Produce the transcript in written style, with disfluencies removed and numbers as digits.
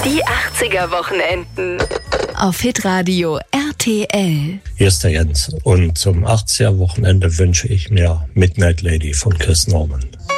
Die 80er-Wochenenden. Auf Hitradio RTL. Hier ist der Jens und zum 80er-Wochenende wünsche ich mir Midnight Lady von Chris Norman.